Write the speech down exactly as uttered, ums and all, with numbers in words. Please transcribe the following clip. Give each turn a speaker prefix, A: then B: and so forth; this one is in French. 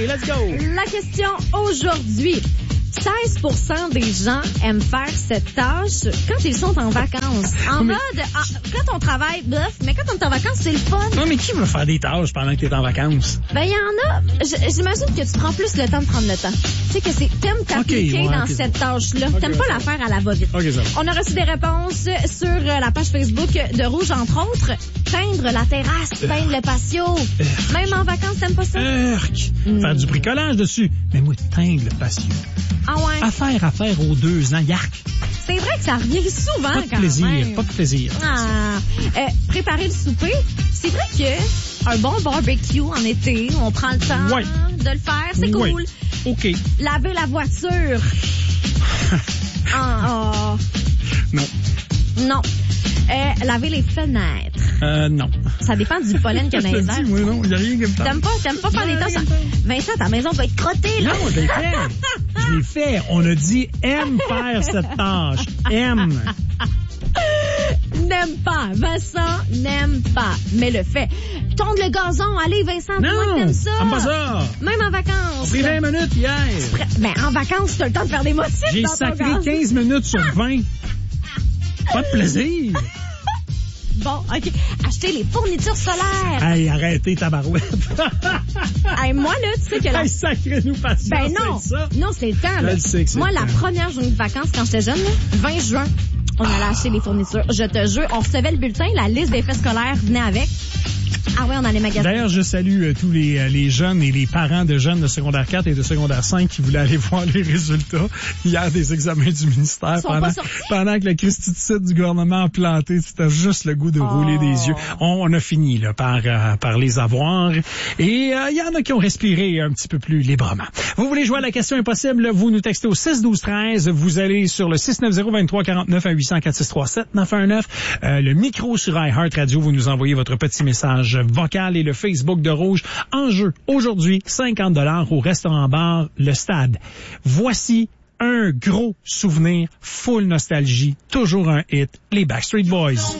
A: parler. Let's go!
B: La question aujourd'hui. seize pour cent des gens aiment faire cette tâche quand ils sont en vacances. En
A: mais...
B: mode, ah, quand on travaille, bof, mais quand on est en vacances, c'est le fun.
A: Non, mais qui veut faire des tâches pendant que t'es en vacances?
B: Ben, il y en a. J- j'imagine que tu prends plus le temps de prendre le temps. Tu sais que c'est, t'aimes t'appliquer
A: okay, ouais,
B: dans
A: okay.
B: cette tâche-là.
A: Okay,
B: T'aimes pas
A: okay.
B: la faire à la va-vite.
A: Okay, ça va.
B: On a reçu des réponses sur la page Facebook de Rouge, entre autres. Peindre la terrasse, peindre le patio.
A: Urk.
B: Même en vacances, t'aimes pas ça?
A: Urk. Mm. Faire du bricolage dessus. Mais moi, teindre le patio.
B: Ah ouais?
A: Affaire à faire aux deux ans, yark.
B: C'est vrai que ça revient souvent
A: pas de
B: quand
A: plaisir,
B: même.
A: Pas de plaisir.
B: Ah, euh, préparer le souper, c'est vrai que un bon barbecue en été, on prend le temps
A: ouais.
B: de le faire, c'est
A: ouais.
B: cool.
A: OK.
B: Laver la voiture. ah, oh.
A: Non.
B: Non. Euh, laver les fenêtres.
A: Euh, non.
B: Ça dépend du pollen qu'il y a dans les airs.
A: Oui, non, il n'y a rien qui me tente.
B: T'aimes pas, t'aimes pas faire des tâches? Vincent, ta maison va être crottée, là.
A: Non, je l'ai fait. Je l'ai fait. On a dit aime faire cette tâche. Aime.
B: N'aime pas. Vincent n'aime pas, mais le fait. Tondre le gazon. Allez, Vincent,
A: non,
B: toi, t'aimes ça.
A: J'aime pas ça.
B: Même en vacances.
A: On pris vingt minutes hier.
B: Ben, en vacances, t'as le temps de faire des motifs.
A: J'ai
B: dans ton
A: sacré
B: gazon.
A: quinze minutes sur vingt. Pas de plaisir.
B: Bon, OK. Acheter les fournitures solaires.
A: Hey, arrêtez, tabarouette.
B: Hey, moi, là, tu sais que la...
A: Hey, sacrez-nous patience.
B: Ben non.
A: C'est ça.
B: Non, c'est le temps, là.
A: Je le sais que c'est
B: moi,
A: le
B: la
A: temps.
B: première journée de vacances, quand j'étais jeune, là, vingt juin, on allait acheter les fournitures. Je te jure, on recevait le bulletin, la liste des faits scolaires venait avec. Ah ouais, on allait magasiner.
A: D'ailleurs, je salue euh, tous les, euh, les jeunes et les parents de jeunes de secondaire quatre et de secondaire cinq qui voulaient aller voir les résultats hier des examens du ministère pendant, pendant que le Christi de site du gouvernement a planté. C'était juste le goût de oh. rouler des yeux. On, on a fini là, par, euh, par les avoir. Et il euh, y en a qui ont respiré un petit peu plus librement. Vous voulez jouer à la question impossible? Vous nous textez au six douze treize. Vous allez sur le six neuf zéro vingt-trois quarante-neuf à huit cents quatre six trois sept neuf un neuf. Euh, le micro sur iHeart Radio. Vous nous envoyez votre petit message vocal et le Facebook de Rouge. En jeu, aujourd'hui, cinquante dollars au restaurant-bar Le Stade. Voici un gros souvenir, full nostalgie, toujours un hit, les Backstreet Boys.